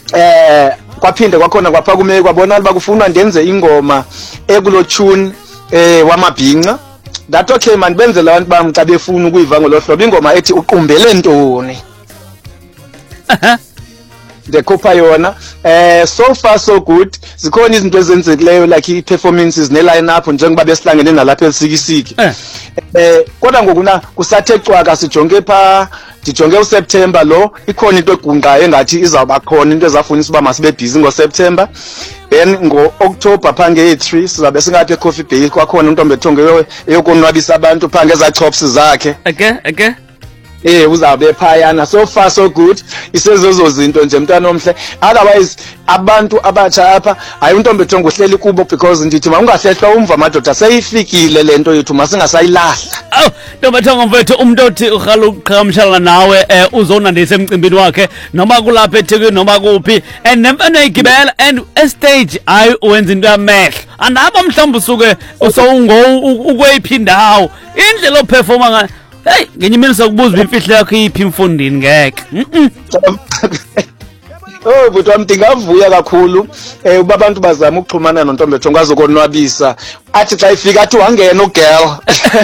kwaphinde kwakhona kwapha kumele kwabona bakufunwa ndenze ingoma ekulo tune wamabhinqa. That okay man, benzela abantu bami xa befuna ukuyiva ngolo hlobo ingoma ethi uqumbele ntoni. Ndekhupha yona so far so good. Zikhona izinto ezenzekileyo like i-performances ne-line up njengoba besihlangene nalapha eSikisiki. Kodwa ngokuna kusathe cwaka sijonge pha ndijonge uSeptember lo ikhona into egungqayo engathi izawuba khona into ezafunisa uba masibe busy ngoSeptember. Then ngo-October phange 3 sizabe singathi eCoffee Bay kwakhona uNtombethongo eyokonwabisa abantu phange ezachops zakhe. Okay. Uzabe phayana. So far so good. Isezozo zinto nje mntwana omhle. Otherwise abantu abatsha apha hayi uNtombethongo uhleli kubo because ndithi mawungahlehla umva madoda seyifikile lento yethu masingasayilahla. Ntombethongo mfethu umuntu othi uqala uqhamshala nawe uzonandisa emcimbini wakhe noma kulapha eThekwini noma kuphi and nemfana igibela and stage ayi wenza into yamehlo andaba mhlawumbe usuke ukweyiphindawo indlela operforma ngayo. Hey, ngenye imini sokubuza imfihlo yakho iphi mfundini ngeke. But wami ndingavuya kakhulu uba abantu bazama ukuxhumana noNtombethongo azokonwabisa. Athi xa ifika athi wangena ugirl.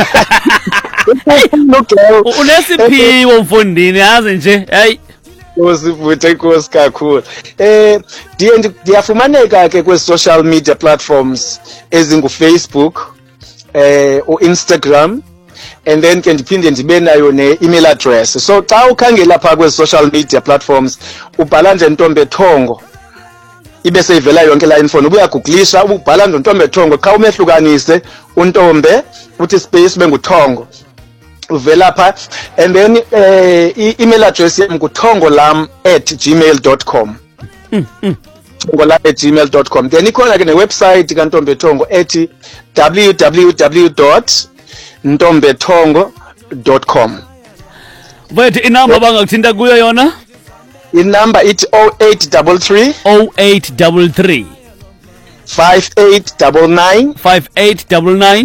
Unesiphiwo mfundini yazi nje. Hey. Usivuthe inkosi kakhulu. Ndiyafumaneka ke kwe social media platforms ezingu-Facebook, u-Instagram. And then ke ndiphinde ndibe nayo ne-email address. So xa ukhangela pha kwe social media platforms ubhala nje Ntombethongo ibe seyivela yonke la info ubuya googlisha ubhala nje Ntombethongo xa umehlukanise untombe uthi space benguthongo uvela pha and then i-email address yami nguthongolam@gmail.com. thongolam@gmail.com. Then ikhona ke ne-website kaNtombethongo ethi www.ntombethongo.com. Wethu inamba bangakuthinta kuyo yona? Inamba ithi 0833 5899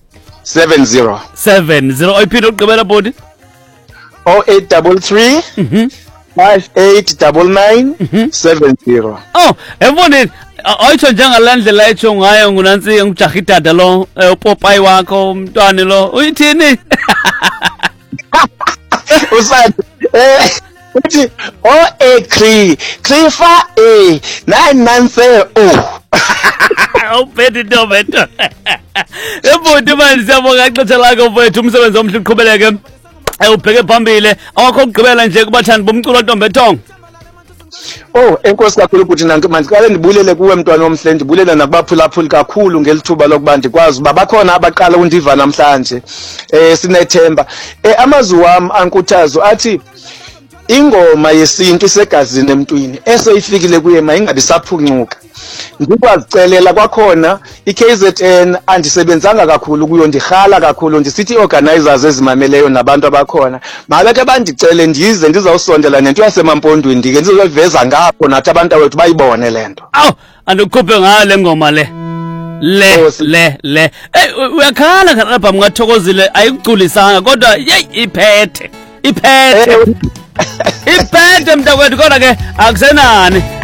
70 oyiphinde uqhubela bodi 0833 5899 70. Emfundini ayitsho njengalandlela etsho ngayo ngunansi ngujahidada lo uPopayi wakho umntwana lo uyithini? Usathi uthi Krifa 994 awuphethe Ntombethongo. Emfundini manje siyabonga ixesha lakho mfethu umsebenzi omhle uqhubeleke ubheke phambili awakho ukugqibela nje kubathandi bomculo Ntombethongo. Enkosi kakhulu ukuthi mandikale ndibulele kuwe mntwana omhle ndibulele nakubaphulaphuli kakhulu ngelithuba lokuba ndikwazi uba bakhona abaqala undiva namhlanje sinethemba. Amazwi wami ankuthazo athi ingoma yesintu isegazini emntwini eseyifikile kuye mayingabi saphuncuka. Ndikwazicelela kwakhona iKZN andisebenzanga kakhulu kuyo ndirhala kakhulu ndisithi organizers ezimameleyo nabantu abakhona mabeke bandicele ndize ndizawusondela nento yasemampondweni ndike ndizoveza ngapho nathi abantu wethu bayibone lento. Andikhuphe ngayo le ngoma le. Uyakhala kanapha mngathokozile ayikuculisanga kodwa iphethe. Iphethe mntakwethu kodwa ke akusenani.